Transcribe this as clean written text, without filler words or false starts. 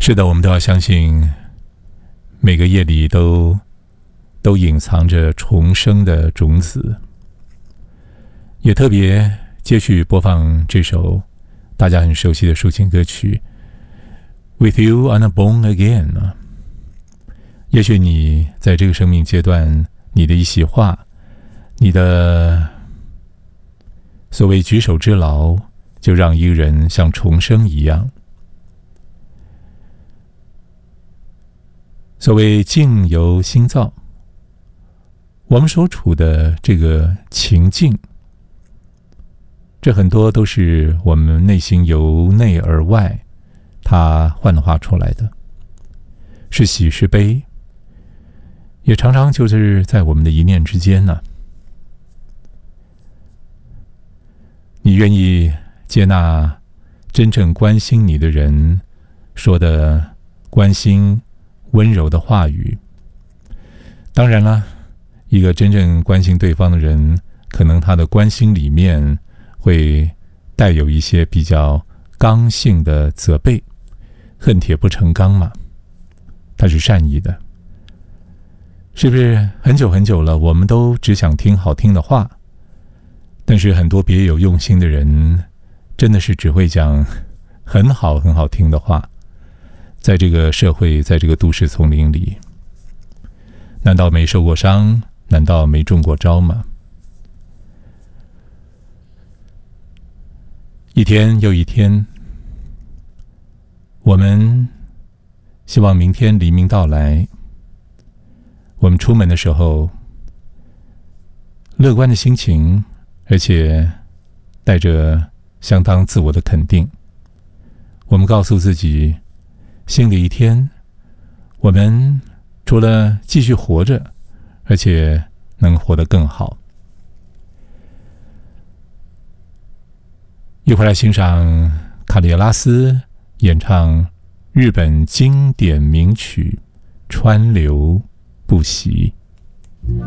是的，我们都要相信，每个夜里都隐藏着重生的种子。也特别接续播放这首大家很熟悉的抒情歌曲《With You I'm Born Again》。也许你在这个生命阶段，你的一席话，你的所谓举手之劳，就让一个人像重生一样。所谓境由心造，我们所处的这个情境，这很多都是我们内心由内而外它幻化出来的，是喜是悲，也常常就是在我们的一念之间呢。你愿意接纳真正关心你的人说的关心温柔的话语。当然了，一个真正关心对方的人，可能他的关心里面会带有一些比较刚性的责备，恨铁不成钢嘛，他是善意的。是不是很久很久了，我们都只想听好听的话，但是很多别有用心的人真的是只会讲很好很好听的话。在这个社会，在这个都市丛林里，难道没受过伤？难道没中过招吗？一天又一天，我们希望明天黎明到来。我们出门的时候，乐观的心情，而且带着相当自我的肯定。我们告诉自己，新的一天，我们除了继续活着，而且能活得更好。一会儿来欣赏卡列拉斯演唱日本经典名曲《川流不息》。